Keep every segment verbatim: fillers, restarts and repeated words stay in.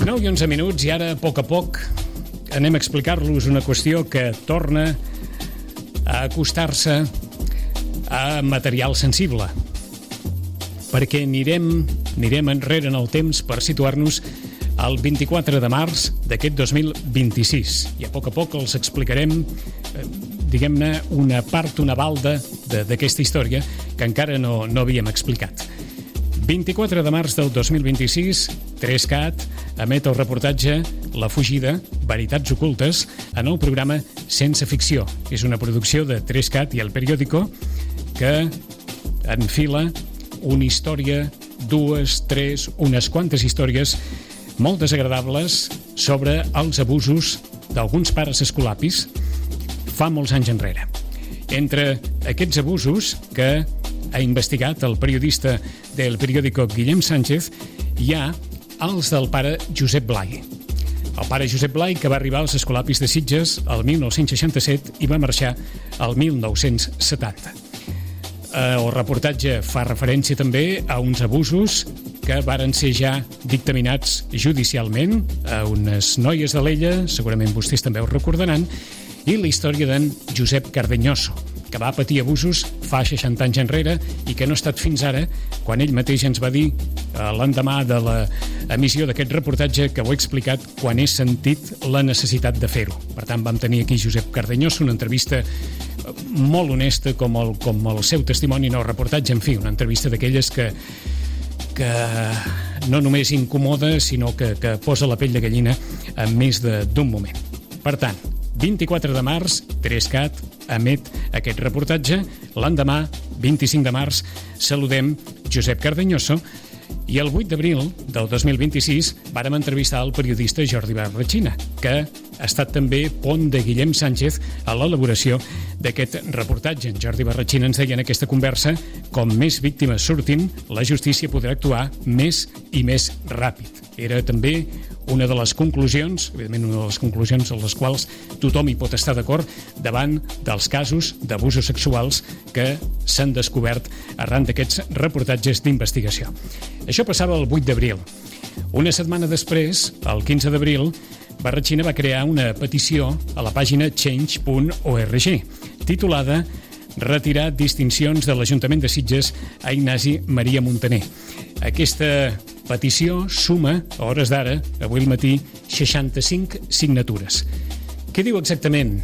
nou i onze minuts i ara, a poc a poc, anem a explicar-los una qüestió que torna a acostar-se a material sensible. Perquè anirem, anirem enrere en el temps per situar-nos el vint-i-quatre de març d'aquest dos mil vint-i-sis. I a poc a poc els explicarem, eh, diguem-ne, una part, una balda d'aquesta història que encara no, no havíem explicat. vint-i-quatre de març del dos mil vint-i-sis, tres cat emet el reportatge La fugida, veritats ocultes, en el programa Sense ficció. És una producció de tres cat i El Periódico que enfila una història, dues, tres, unes quantes històries molt desagradables sobre els abusos d'alguns pares escolapis fa molts anys enrere. Entre aquests abusos que ha investigat el periodista del Periódico Guillem Sánchez hi ha els del pare Josep Blai. El pare Josep Blai, que va arribar als escolapis de Sitges el mil nou-cents seixanta-set i va marxar el mil nou-cents setanta. El reportatge fa referència també a uns abusos que varen ser ja dictaminats judicialment a unes noies de l'Ella, segurament vostès també ho recordaran, i la història d'en Josep Cardeñoso, que va patir abusos fa seixanta anys enrere i que no ha estat fins ara, quan ell mateix ens va dir l'endemà de l'emissió d'aquest reportatge que ho he explicat quan he sentit la necessitat de fer-ho. Per tant, vam tenir aquí Josep Cardeñoso, una entrevista molt honesta com el, com el seu testimoni, no reportatge, en fi, una entrevista d'aquelles que, que no només incomoda, sinó que, que posa la pell de gallina en més d'un moment. Per tant, vint-i-quatre de març, tres cat emet aquest reportatge. L'endemà, vint-i-cinc de març, saludem Josep Cardeñoso i el vuit d'abril del dos mil vint-i-sis vàrem entrevistar el periodista Jordi Barratxina, que ha estat també pont de Guillem Sánchez a l'elaboració d'aquest reportatge. En Jordi Barratxina ens deia en aquesta conversa: com més víctimes surtin, la justícia podrà actuar més i més ràpid. Era també una de les conclusions, evidentment una de les conclusions en les quals tothom hi pot estar d'acord davant dels casos d'abusos sexuals que s'han descobert arran d'aquests reportatges d'investigació. Això passava el vuit d'abril. Una setmana després, el quinze d'abril, Barratxina va crear una petició a la pàgina change punt org titulada Retirar distincions de l'Ajuntament de Sitges a Ignasi Maria Muntaner. Aquesta petició suma, a hores d'ara, avui al matí, seixanta-cinc signatures. Què diu exactament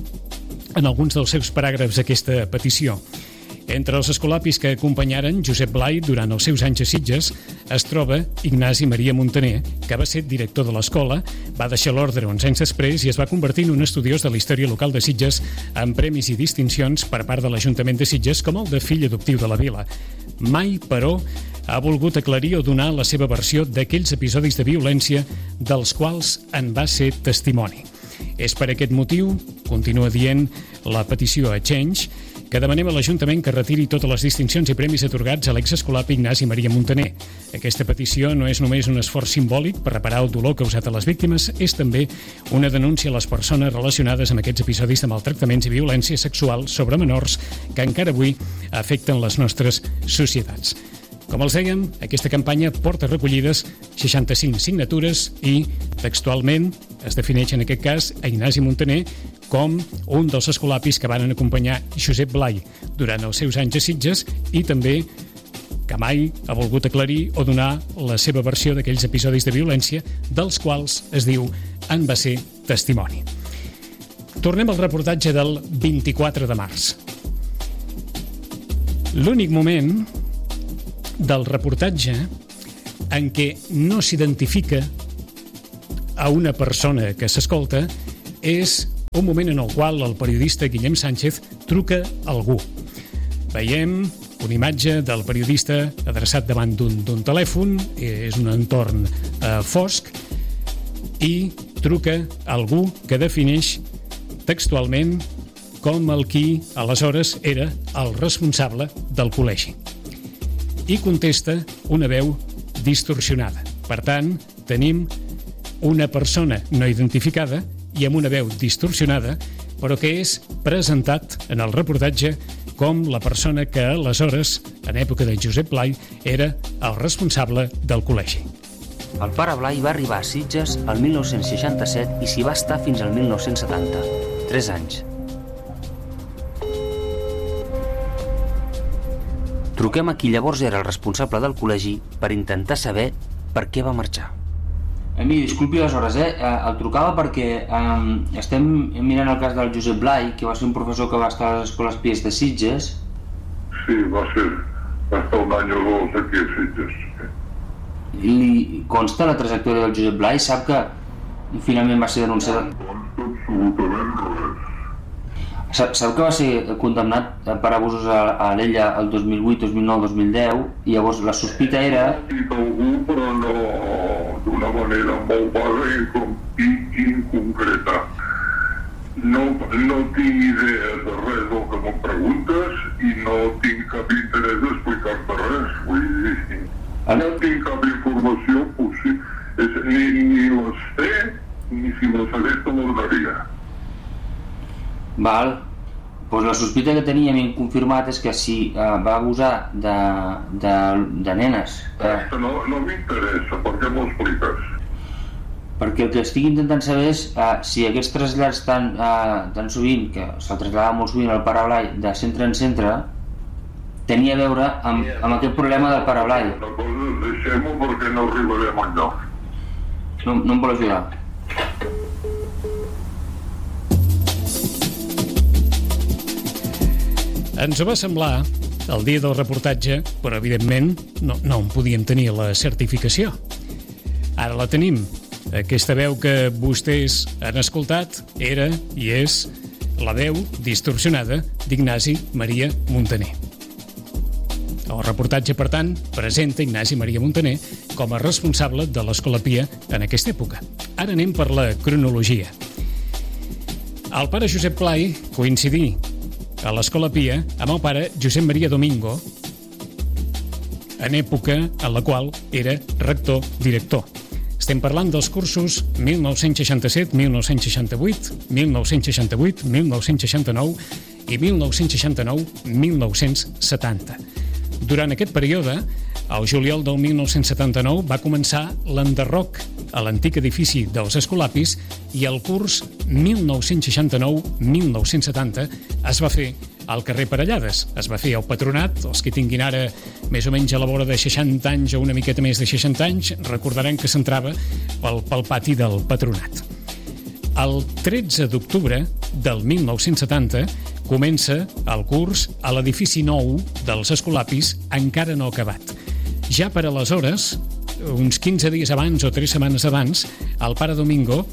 en alguns dels seus paràgrafs aquesta petició? Entre els escolapis que acompanyaren Josep Blai durant els seus anys a Sitges es troba Ignasi Maria Muntaner, que va ser director de l'escola, va deixar l'ordre uns anys després i es va convertir en un estudiós de la història local de Sitges amb premis i distincions per part de l'Ajuntament de Sitges com el de fill adoptiu de la vila. Mai, però, ha volgut aclarir o donar la seva versió d'aquells episodis de violència dels quals en va ser testimoni. És per aquest motiu, continua dient la petició a Change, que demanem a l'Ajuntament que retiri totes les distincions i premis atorgats a l'exescolapi Ignasi Maria Muntaner. Aquesta petició no és només un esforç simbòlic per reparar el dolor causat a les víctimes, és també una denúncia a les persones relacionades amb aquests episodis de maltractaments i violència sexual sobre menors que encara avui afecten les nostres societats. Com els dèiem, aquesta campanya porta recollides seixanta-cinc signatures i, textualment, es defineix en aquest cas a Ignasi Muntaner com un dels escolapis que van acompanyar Josep Blai durant els seus anys a Sitges i també que mai ha volgut aclarir o donar la seva versió d'aquells episodis de violència dels quals, es diu, en va ser testimoni. Tornem al reportatge del vint-i-quatre de març. L'únic moment del reportatge en què no s'identifica a una persona que s'escolta és un moment en el qual el periodista Guillem Sánchez truca a algú. Veiem una imatge del periodista adreçat davant d'un telèfon, és un entorn eh, fosc, i truca a algú que defineix textualment com el qui aleshores era el responsable del col·legi. I contesta una veu distorsionada. Per tant, tenim una persona no identificada i amb una veu distorsionada, però que és presentat en el reportatge com la persona que aleshores, en època de Josep Blai, era el responsable del col·legi. El pare Blai va arribar a Sitges el mil nou-cents seixanta-set i s'hi va estar fins al mil nou-cents setanta. Tres anys. Truquem a qui llavors era el responsable del col·legi per intentar saber per què va marxar. Emili, disculpi les hores, eh? El trucava perquè eh, estem mirant el cas del Josep Blai, que va ser un professor que va estar a les escoles Pies de Sitges. Sí, va ser. Va estar un any o dos aquí a Sitges. Li consta la trajectòria del Josep Blai? Sap que finalment va ser denunciat? No consta absolutament res. Sap, sap que va ser condemnat per abusos a, a l'Ella el dos mil vuit, dos mil nou, dos mil deu, i llavors la sospita era... Ha dit algú, però no d'una manera molt vaga i, com, i inconcreta. No, no tinc idea de res del que me'n preguntes i no tinc cap interès d'explicar-te res. Vull dir, no tinc cap informació possible, ni, ni les sé, ni si les sabés te les daria. Val, doncs la sospita que teníem inconfirmat és que si eh, va abusar de, de, de nenes. Eh... No, no m'interessa, per què m'ho expliques? Perquè el que estic intentant saber és eh, si aquests trasllats tan, eh, tan sovint, que se'l traslladava molt sovint al pare Blai de centre en centre, tenia a veure amb, amb aquest problema del pare Blai. Una cosa, deixem-ho perquè no arribarem enlloc. No, no em vol ajudar? Ens ho va semblar el dia del reportatge, però evidentment no, no en podíem tenir la certificació. Ara la tenim. Aquesta veu que vostès han escoltat era i és la veu distorsionada d'Ignasi Maria Muntaner. El reportatge, per tant, presenta Ignasi Maria Muntaner com a responsable de l'Escola Pia en aquesta època. Ara anem per la cronologia. El pare Josep Blai coincidí a l'Escola Pia amb el pare Josep Maria Domingo en època en la qual era rector-director. Estem parlant dels cursos mil nou-cents seixanta-set, mil nou-cents seixanta-vuit, mil nou-cents seixanta-vuit, mil nou-cents seixanta-nou i mil nou-cents seixanta-nou a mil nou-cents setanta. Durant aquest període, el juliol del mil nou-cents setanta-nou va començar l'enderroc a l'antic edifici dels Escolapis i el curs mil nou-cents seixanta-nou a mil nou-cents setanta es va fer al carrer Parellades. Es va fer al Patronat. Els que tinguin ara més o menys a la vora de seixanta anys o una miqueta més de seixanta anys recordaran que s'entrava pel, pel pati del Patronat. El tretze d'octubre del mil nou-cents setanta comença el curs a l'edifici nou dels Escolapis, encara no acabat. Ja per aleshores, uns quinze dies abans o tres setmanes abans, el pare Domingo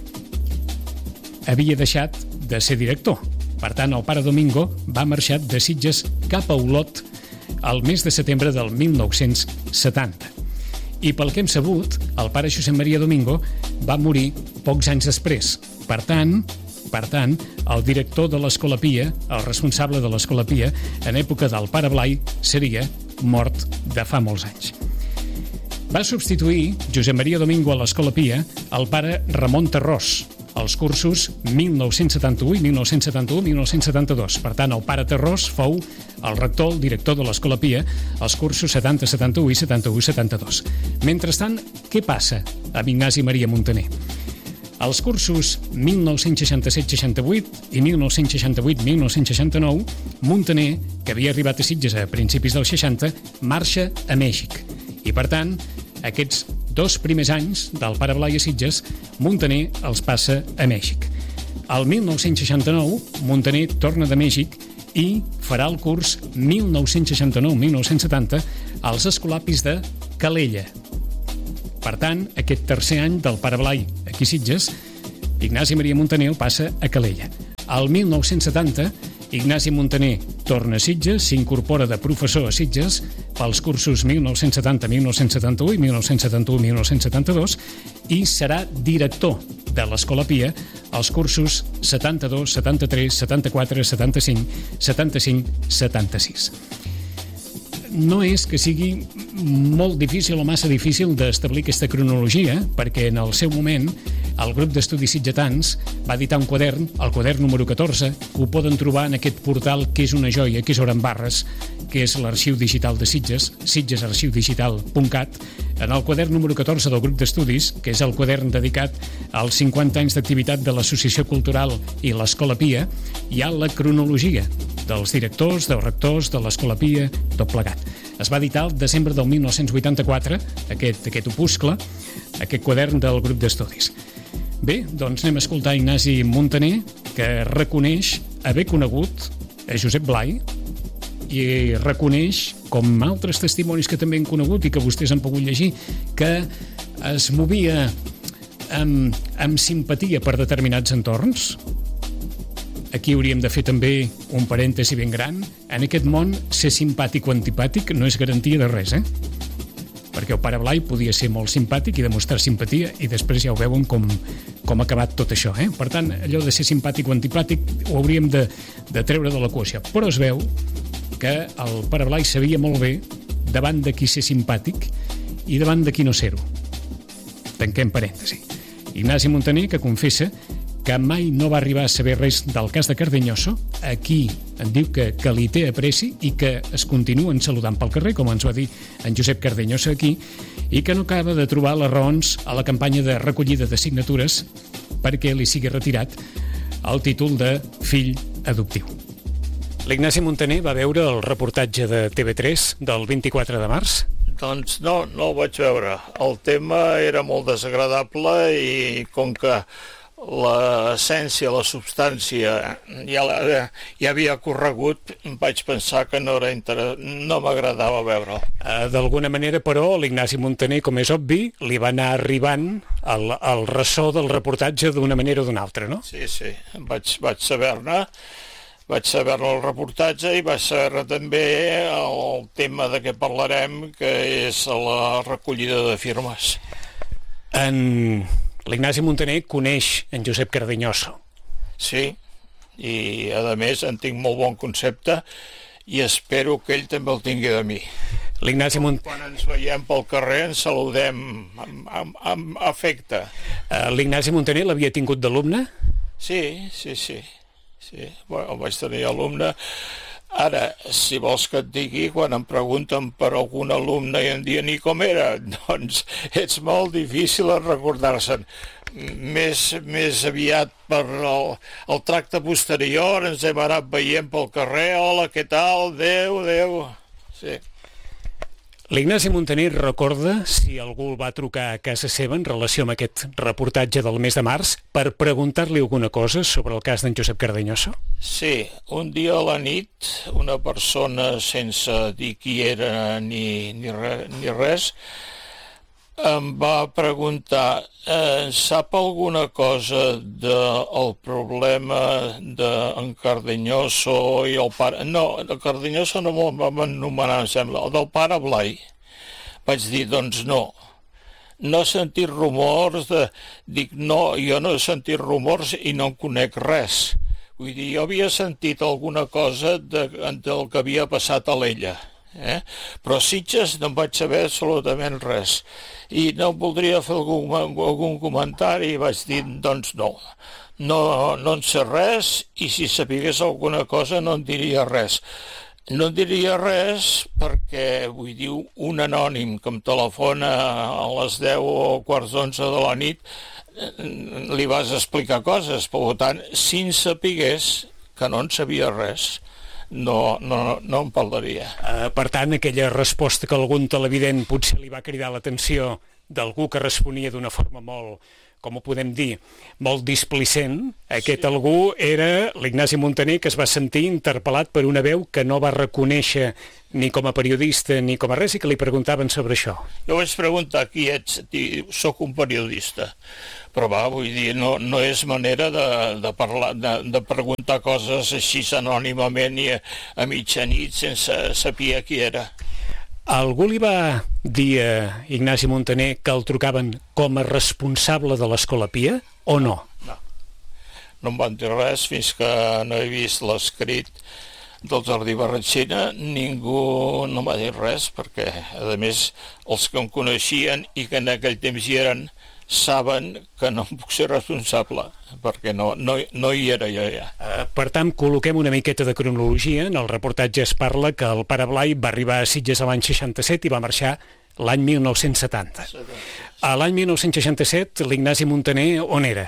havia deixat de ser director. Per tant, el pare Domingo va marxar de Sitges cap a Olot el mes de setembre del mil nou-cents setanta. I pel que hem sabut, el pare Josep Maria Domingo va morir pocs anys després. Per tant, per tant, el director de l'Escola Pia, el responsable de l'Escola Pia, en època del pare Blai, seria mort de fa molts anys. Va substituir Josep Maria Domingo a l'Escola Pia el pare Ramon Tarrós, els cursos mil nou-cents setanta-u, mil nou-cents setanta-u, mil nou-cents setanta-dos. Per tant, el pare Tarrós fou el rector, el director de l'Escola Pia, els cursos setanta, setanta-u i setanta-u, setanta-dos. Mentrestant, què passa amb Ignasi Maria Muntaner? Els cursos mil nou-cents seixanta-set seixanta-vuit i mil nou-cents seixanta-vuit mil nou-cents seixanta-nou, Muntaner, que havia arribat a Sitges a principis dels seixanta, marxa a Mèxic. I, per tant, aquests dos primers anys del pare Blai a Sitges, Muntaner els passa a Mèxic. El mil nou-cents seixanta-nou, Muntaner torna de Mèxic i farà el curs mil nou-cents seixanta-nou mil nou-cents setanta als Escolapis de Calella. Per tant, aquest tercer any del pare Blai aquí a Sitges, Ignasi Maria Muntaner el passa a Calella. El mil nou-cents setanta, Ignasi Muntaner torna a Sitges, s'incorpora de professor a Sitges pels cursos mil nou-cents setanta mil nou-cents setanta-u i mil nou-cents setanta-u mil nou-cents setanta-dos i serà director de l'Escola Pia als cursos setanta-dos, setanta-tres, setanta-quatre, setanta-cinc, setanta-cinc, setanta-sis. No és que sigui molt difícil o massa difícil d'establir aquesta cronologia, perquè en el seu moment el grup d'estudis sitgetans va editar un quadern, el quadern número catorze, que ho poden trobar en aquest portal que és una joia, que és Oran Barres, que és l'Arxiu Digital de Sitges, sitges arxiu digital punt cat. En el quadern número catorze del grup d'estudis, que és el quadern dedicat als cinquanta anys d'activitat de l'Associació Cultural i l'Escola Pia, hi ha la cronologia dels directors, dels rectors de l'Escola Pia, tot plegat. Es va editar el desembre del mil nou-cents vuitanta-quatre, aquest, aquest opuscle, aquest quadern del grup d'estudis. Bé, doncs anem a escoltar Ignasi Muntaner, que reconeix haver conegut a Josep Blai i reconeix, com altres testimonis que també han conegut i que vostès han pogut llegir, que es movia amb, amb simpatia per determinats entorns. Aquí hauríem de fer també un parèntesi ben gran. En aquest món, ser simpàtic o antipàtic no és garantia de res, eh? Perquè el pare Blai podia ser molt simpàtic i demostrar simpatia i després ja ho veuen com, com ha acabat tot això, eh? Per tant, allò de ser simpàtic o antipàtic ho hauríem de, de treure de l'equació. Però es veu que el pare Blai sabia molt bé davant de qui ser simpàtic i davant de qui no ser-ho. Tanquem parèntesi. Ignasi Muntaner, que confessa que mai no va arribar a saber res del cas de Cardeñoso, aquí en diu que, que li té apreci i que es continuen saludant pel carrer, com ens va dir en Josep Cardeñoso aquí, i que no acaba de trobar les raons a la campanya de recollida de signatures perquè li sigui retirat el títol de fill adoptiu. L'Ignasi Muntaner va veure el reportatge de T V tres del vint-i-quatre de març? Doncs no, no el vaig veure. El tema era molt desagradable i com que l'essència, la substància ja, la, ja havia corregut, vaig pensar que no, era inter... no m'agradava veure'l. Uh, D'alguna manera, però, l'Ignasi Muntaner, com és obvi, li va anar arribant el, el ressò del reportatge d'una manera o d'una altra, no? Sí, sí, vaig, vaig saber-ne. Vaig saber-ne el reportatge i vaig saber també el tema de què parlarem, que és la recollida de firmes. En l'Ignasi Muntaner coneix en Josep Cardeñoso. Sí, i a més en tinc molt bon concepte i espero que ell també el tingui de mi. L'Ignasi Muntaner... Quan ens veiem pel carrer ens saludem amb, amb, amb afecte. L'Ignasi Muntaner l'havia tingut d'alumne? Sí, sí, sí. Sí, bueno, vaig tenir alumne. Ara, si vols que et digui, quan em pregunten per algun alumne i em diuen i com era, doncs és molt difícil recordar-se'n. Més, més aviat per el, el tracte posterior, ens hem anat veient pel carrer, hola, què tal, adéu, adéu. Sí. L'Ignasi Muntaner recorda si algú el va trucar a casa seva en relació amb aquest reportatge del mes de març per preguntar-li alguna cosa sobre el cas d'en Josep Cardeñoso? Sí, un dia a la nit una persona, sense dir qui era ni, ni, re, ni res, em va preguntar eh, sap alguna cosa del problema d'en Cardeñoso i el pare... No, el Cardeñoso no me'l va anomenar, em sembla, el del pare Blai. Vaig dir, doncs no. No he sentit rumors de... Dic, no, jo no he sentit rumors i no en conec res. Vull dir, jo havia sentit alguna cosa de, del que havia passat a l'ella. Eh? Però a Sitges no en vaig saber absolutament res i no voldria fer algun, algun comentari i vaig dir doncs no, no, no en sé res i si sapigués alguna cosa no en diria res. No en diria res perquè, vull dir, un anònim que em telefona a les deu o quarts d'onze de la nit li vas explicar coses, per tant, si en sapigués que no en sabia res No, no, no em parlaria. Uh, per tant, aquella resposta que algun televident potser li va cridar l'atenció d'algú que responia d'una forma molt, com ho podem dir, molt displicent, aquest sí. Algú era l'Ignasi Muntaner, que es va sentir interpel·lat per una veu que no va reconèixer ni com a periodista ni com a res i que li preguntaven sobre això. Jo vaig preguntar qui ets, i soc un periodista. Però va, vull dir, no, no és manera de, de, parlar, de, de preguntar coses així anònimament i a, a mitjanit sense saber qui era. Algú li va dir a Ignasi Muntaner que el trucaven com a responsable de l'Escola Pia o no? No, no em van dir res fins que no he vist l'escrit del Jardí Barratxina, ningú no m'ha dit res perquè, a més, els que em coneixien i que en aquell temps hi eren saben que no em puc ser responsable, perquè no, no, no hi era jo ja. Uh, per tant, col·loquem una miqueta de cronologia. En el reportatge es parla que el pare Blai va arribar a Sitges l'any seixanta-set i va marxar l'any mil nou-cents setanta. A l'any mil nou-cents seixanta-set, l'Ignasi Muntaner on era?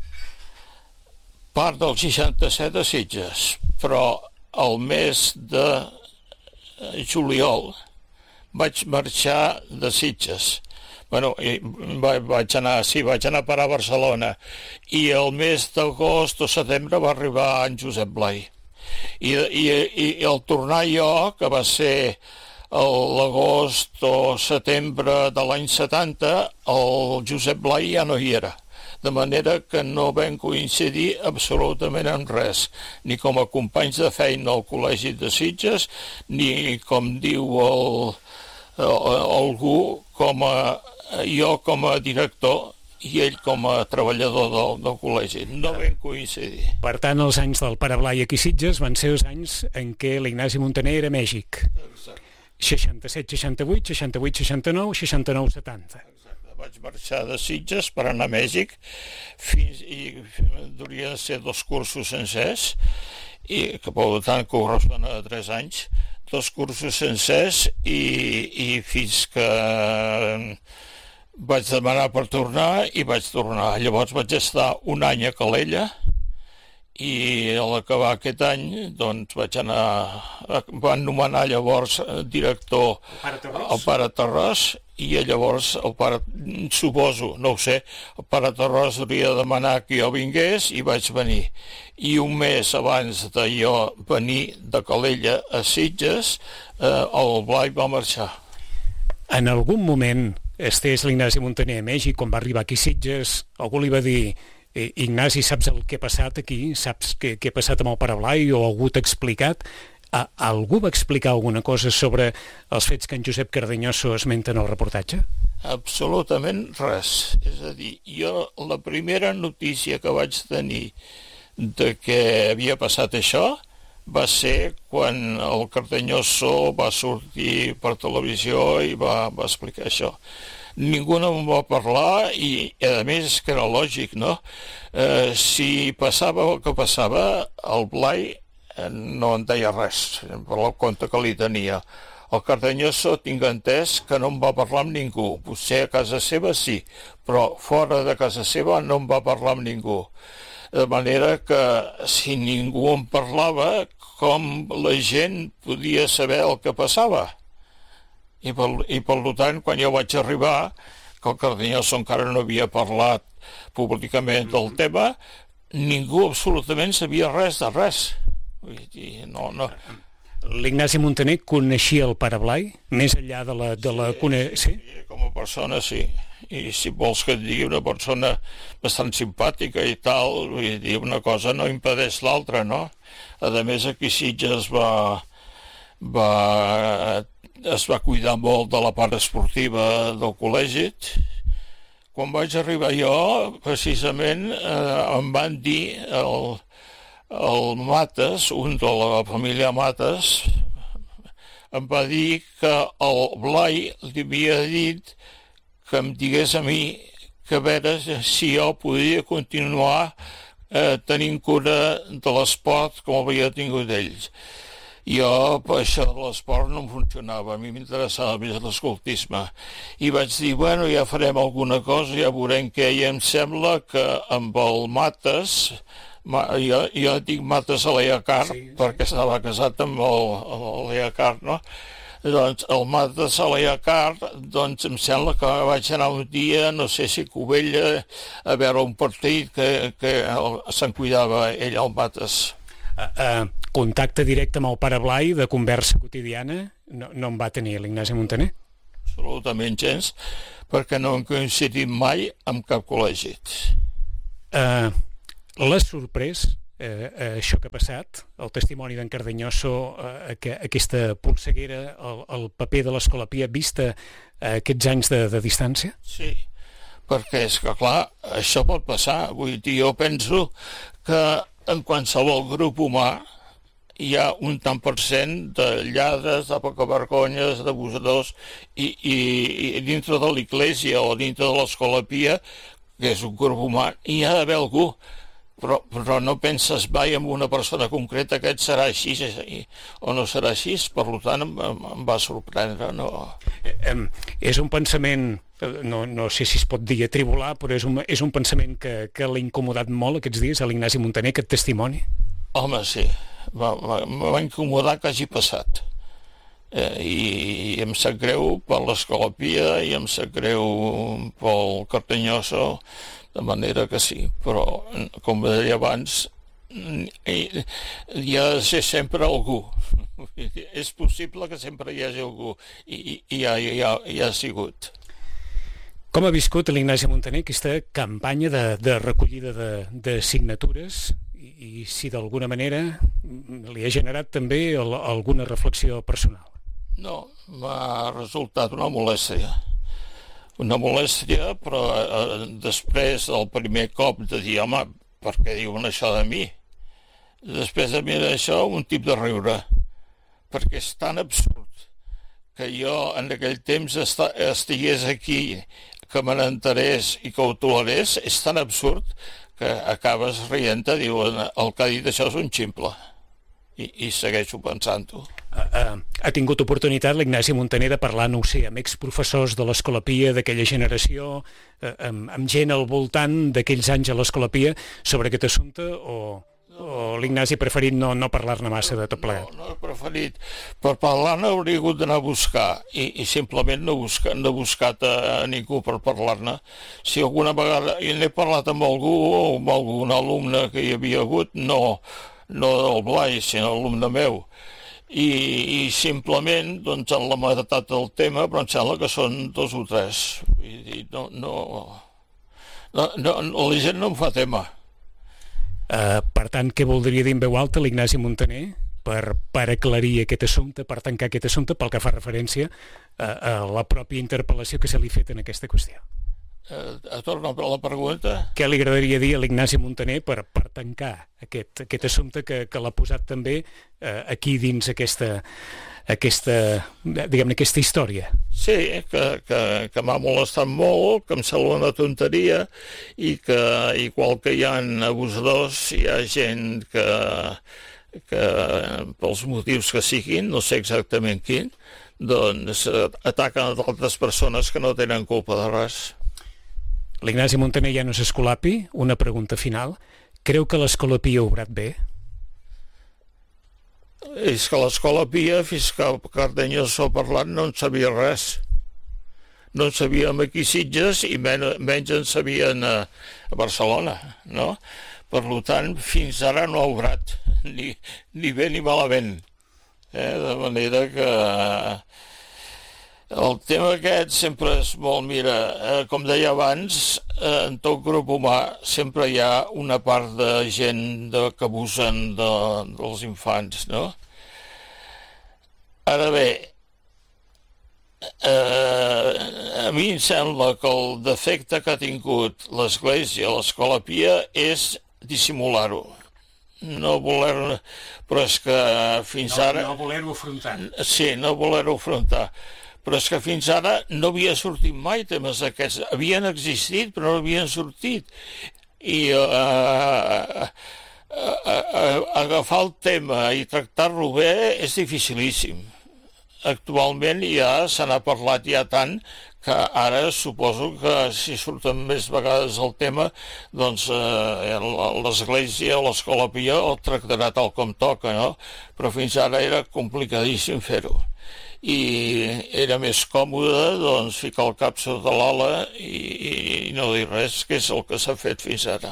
Part del seixanta-set a Sitges, però el mes de juliol vaig marxar de Sitges. Bueno, vaig anar, sí, vaig anar a parar a Barcelona, i el mes d'agost o setembre va arribar en Josep Blai. I, i, i el tornar jo, que va ser l'agost o setembre de l'any setanta, el Josep Blai ja no hi era. De manera que no vam coincidir absolutament en res, ni com a companys de feina al Col·legi de Sitges, ni, com diu el, algú, com a, jo com a director i ell com a treballador del, del col·legi. No vam coincidir. Per tant, els anys del pare Blai aquí a Sitges van ser els anys en què l'Ignasi Muntaner era a Mèxic. Exacte. seixanta-set seixanta-vuit, seixanta-vuit seixanta-nou, seixanta-nou setanta. Exacte. Vaig marxar de Sitges per anar a Mèxic, fins, i duria de ser dos cursos sencers, i que per tant correspon a tres anys, dos cursos sencers, i, i fins que vaig demanar per tornar i vaig tornar. Llavors vaig estar un any a Calella, i a l'acabar aquest any doncs vaig anar, van nomenar llavors director el pare Tarròs, i llavors el pare, suposo, no ho sé, el pare Tarròs hauria de demanar que jo vingués i vaig venir. I un mes abans de jo venir de Calella a Sitges, eh, el Blai va marxar. En algun moment estès l'Ignasi Muntaner a Mèxic, quan va arribar aquí a Sitges, algú li va dir: Ignasi, saps el que ha passat aquí? Saps què, què ha passat amb el pare Blai? O algú t'ha explicat? A, algú va explicar alguna cosa sobre els fets que en Josep Cardeñoso esmenta en el reportatge? Absolutament res. És a dir, jo la primera notícia que vaig tenir de que havia passat això va ser quan el Cardeñoso va sortir per televisió i va, va explicar això. Ningú no em va parlar, i a més que era lògic, no? Eh, si passava el que passava, el Blai eh, no en deia res, per el compte que li tenia. El Cardeñoso tinc entès que no em va parlar amb ningú. Potser a casa seva sí, però fora de casa seva no em va parlar amb ningú. De manera que si ningú em parlava, com la gent podia saber el que passava? I per, i per tant, quan jo vaig arribar, que el Cardeñoso encara no havia parlat públicament del tema, ningú absolutament sabia res de res. Vull dir, no, no. L'Ignasi Muntaner coneixia el pare Blai? Més enllà de la... De la... Sí, sí, sí, com a persona sí. I si vols que et digui una persona bastant simpàtica i tal, vull dir, una cosa no impedeix l'altra, no? A més, aquí Sitges va... va es va cuidar molt de la part esportiva del col·legi. Quan vaig arribar jo, precisament, eh, em van dir el, el Mates, un de la família Mates, em va dir que el Blai li havia dit que em digués a mi que a veure si jo podia continuar eh, tenint cura de l'esport com havia tingut ells. Jo, per això de l'esport no em funcionava, a mi m'interessava més l'escoltisme. I vaig dir, bueno, ja farem alguna cosa, ja veurem què, i em sembla que amb el Mates, jo, jo dic Mates a l'Eacar, sí, sí, perquè estava casat amb l'Eacar, no? Doncs el Mates a l'Eacar, doncs em sembla que vaig anar un dia, no sé si Cubella, a veure un partit que, que se'n cuidava ell, el Mates. Uh, uh, contacte directe amb el pare Blai, de conversa quotidiana, no, no en va tenir l'Ignasi Muntaner? Absolutament gens, perquè no hem coincidit mai amb cap col·legi. Uh, L'ha sorprès uh, uh, això que ha passat, el testimoni d'en Cardeñoso, uh, que, aquesta polseguera, el, el paper de l'Escolapia, vista uh, aquests anys de, de distància? Sí, perquè és que, clar, això pot passar. Vull dir, jo penso que en qualsevol grup humà hi ha un tant per cent de lladres, de pocavergonyes, d'abusadors, i, i, i dintre de l'Església o dintre de l'Escolapia, que és un grup humà, hi ha d'haver algú però, però no penses mai en una persona concreta que et serà així o no serà així, per tant em, em va sorprendre. No. Eh, és un pensament, no, no sé si es pot dir atribular, però és un, és un pensament que, que l'ha incomodat molt aquests dies a l'Ignasi Muntaner, aquest testimoni? Home, sí, va, va, va incomodar que hagi passat. Eh, i, i em sap greu per l'Escolapia i em sap greu pel Cartanyoso, de manera que sí, però, com deia abans, hi ha de ser sempre algú. És possible que sempre hi hagi algú, i, i ja, ja, ja ha sigut. Com ha viscut l'Ignasi Muntaner aquesta campanya de, de recollida de, de signatures i, i si d'alguna manera li ha generat també el, alguna reflexió personal? No, m'ha resultat una molèstia. Una molèstia, però eh, després del primer cop de dir, home, per què diuen això de mi? Després de mirar això, un tip de riure, perquè és tan absurd que jo en aquell temps est estigués aquí, que me n'enterés i que ho tolerés, és tan absurd que acabes rient-te, diuen, el que ha dit això és un ximple. I, i segueixo pensant-ho. Uh, ha tingut oportunitat l'Ignasi Muntaner de parlar, no ho sé, amb exprofessors de l'Escolapia d'aquella generació, uh, amb, amb gent al voltant d'aquells anys a l'Escolapia sobre aquest assumpte, o, no, o l'Ignasi ha preferit no, no parlar-ne massa de tot plegat? No, no he preferit. Per parlar-ne hauria hagut d'anar a buscar, i, i simplement no, busca, no he buscat a, a ningú per parlar-ne. Si alguna vegada i n'he parlat amb algú, o amb algun alumne que hi havia hagut, no, no del Blai, sinó l'alumne meu. I, i simplement, doncs, en la meitat del tema, però em sembla que són dos o tres. Vull dir, no, no, no, no, la gent no em fa tema. Uh, per tant, què voldria dir en veu alta l'Ignasi Muntaner per, per aclarir aquest assumpte, per tancar aquest assumpte, pel que fa referència a, a la pròpia interpel·lació que se li ha fet en aquesta qüestió? Uh, a tornar a la pregunta. Què li agradaria dir a l'Ignasi Muntaner per, per tancar aquest, aquest assumpte que, que l'ha posat també eh, aquí dins aquesta, aquesta, diguem-ne, aquesta història? Sí, que, que, que m'ha molestat molt, que em sembla una tonteria i que, igual que hi ha abusadors, hi ha gent que, que pels motius que siguin, no sé exactament quin, doncs ataquen a altres persones que no tenen culpa de res. L'Ignasi Muntaner ja no és escolapi. Una pregunta final. Creu que l'Escolapia ha obrat bé? És que l'Escolapia, fins que el Cardenyoso ha parlat, no en sabia res. No en sabíem aquí a Sitges i men menys en sabien a, a Barcelona, no? Per tant, fins ara no ha obrat, ni, ni bé ni malament. Eh? De manera que... El tema aquest sempre és molt, mira, eh, com deia abans, eh, en tot grup humà sempre hi ha una part de gent de, que abusen de, dels infants, no? Ara bé, eh, a mi em sembla que el defecte que ha tingut l'Església, l'Escolapia, és dissimular-ho. No voler... Però és que fins no, ara... No voler-ho afrontar. Sí, no voler-ho afrontar. Però és que fins ara no havia sortit mai temes aquests. Havien existit, però no havien sortit. I uh, uh, uh, uh, agafar el tema i tractar-lo bé és dificilíssim. Actualment ja se n'ha parlat ja tant que ara suposo que si surten més vegades el tema, doncs eh, l'Església o l'Escolapia el tractarà tal com toca, no? Però fins ara era complicadíssim fer-ho. I era més còmode doncs, ficar el cap sota l'ala i, i no dir res, que és el que s'ha fet fins ara.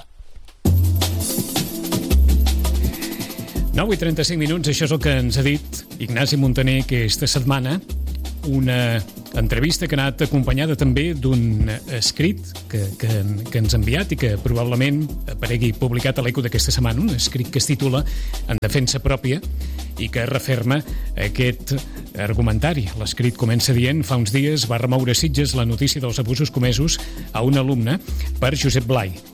nou i trenta-cinc minuts, això és el que ens ha dit Ignasi Muntaner aquesta setmana. Una entrevista que ha anat acompanyada també d'un escrit que, que, que ens ha enviat i que probablement aparegui publicat a l'Eco d'aquesta setmana, un escrit que es titula En defensa pròpia i que referma aquest argumentari. L'escrit comença dient: fa uns dies va remoure a Sitges la notícia dels abusos comesos a un alumne per Josep Blai.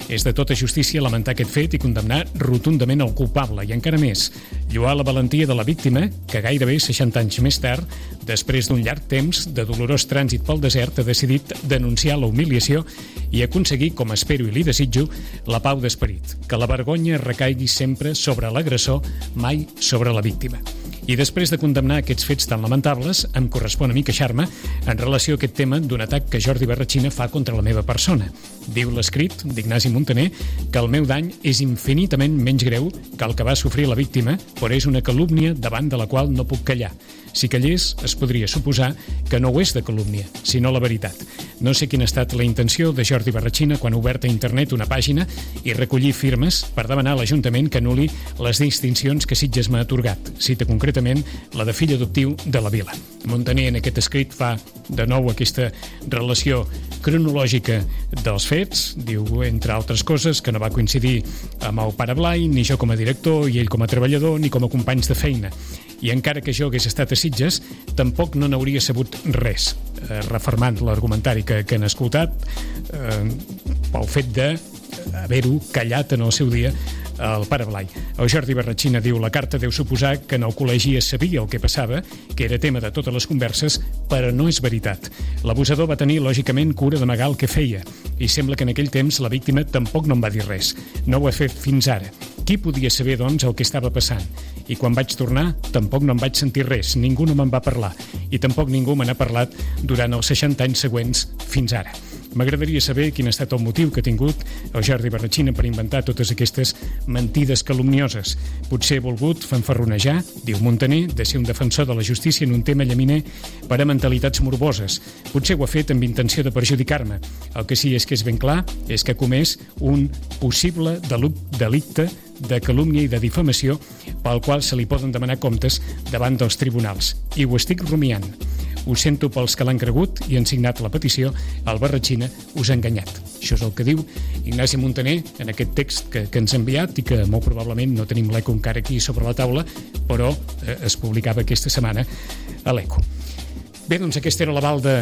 És de tota justícia lamentar aquest fet i condemnar rotundament el culpable, i encara més, lloar la valentia de la víctima, que gairebé seixanta anys més tard, després d'un llarg temps de dolorós trànsit pel desert, ha decidit denunciar la humiliació i aconseguir, com espero i li desitjo, la pau d'esperit, que la vergonya recaigui sempre sobre l'agressor, mai sobre la víctima. I després de condemnar aquests fets tan lamentables, em correspon a mi queixar-me en relació a aquest tema d'un atac que Jordi Barrachina fa contra la meva persona. Diu l'escrit d'Ignasi Muntaner que el meu dany és infinitament menys greu que el que va sofrir la víctima, però és una calúmnia davant de la qual no puc callar. Si callés, es podria suposar que no ho és de calúmnia, sinó la veritat. No sé quina ha estat la intenció de Jordi Barrachina quan ha obert a internet una pàgina i recollir firmes per demanar a l'Ajuntament que anul·li les distincions que Sitges m'ha atorgat. Cita concretament la de fill adoptiu de la vila. Muntaner en aquest escrit fa de nou aquesta relació cronològica dels fets. Diu, entre altres coses, que no va coincidir amb el pare Blai, ni jo com a director, i ell com a treballador, ni com a companys de feina. I encara que jo hagués estat a Sitges, tampoc no n'hauria sabut res, eh, refermant l'argumentari que, que han escoltat, eh, pel fet de haver-ho callat en el seu dia el pare Blai. El Jordi Barrachina diu, la carta deu suposar que en el col·legi es sabia el que passava, que era tema de totes les converses, però no és veritat. L'abusador va tenir, lògicament, cura d'amagar el que feia, i sembla que en aquell temps la víctima tampoc no em va dir res. No ho ha fet fins ara. Qui podia saber, doncs, el que estava passant? I quan vaig tornar, tampoc no em vaig sentir res, ningú no me'n va parlar, i tampoc ningú me n'ha parlat durant els seixanta anys següents fins ara. M'agradaria saber quin ha estat el motiu que ha tingut el Jordi Barrachina per inventar totes aquestes mentides calumnioses. Potser he volgut fanfarronejar, diu Muntaner, de ser un defensor de la justícia en un tema llaminer per a mentalitats morboses. Potser ho ha fet amb intenció de perjudicar-me. El que sí és que és ben clar és que ha comès un possible delicte de calúmnia i de difamació pel qual se li poden demanar comptes davant dels tribunals. I ho estic rumiant. Ho sento pels que l'han cregut i han signat la petició, el Barrachina us ha enganyat. Això és el que diu Ignasi Muntaner en aquest text que, que ens ha enviat i que molt probablement no tenim l'Eco encara aquí sobre la taula, però eh, es publicava aquesta setmana a l'Eco. Bé, doncs aquesta era la balda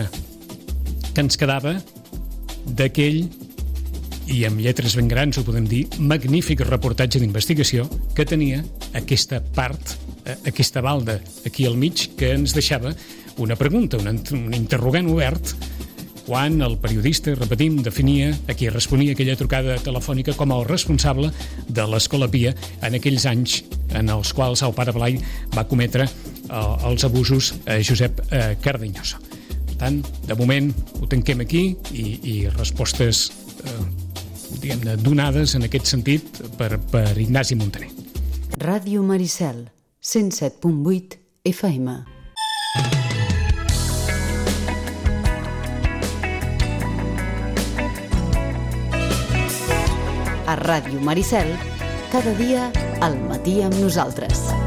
que ens quedava d'aquell, i amb lletres ben grans ho podem dir, magnífic reportatge d'investigació que tenia aquesta part, aquesta balda aquí al mig, que ens deixava una pregunta, un, un interrogant obert, quan el periodista, repetim, definia a qui responia aquella trucada telefònica com el responsable de l'Escola Pia en aquells anys en els quals el pare Blai va cometre eh, els abusos a Josep eh, Cardeñosa. Per tant, de moment ho tanquem aquí i, i respostes eh, diguem-ne, donades en aquest sentit per, per Ignasi Muntaner. Ràdio Maricel, cent set punt vuit F M. A Ràdio Maricel, cada dia al matí amb nosaltres.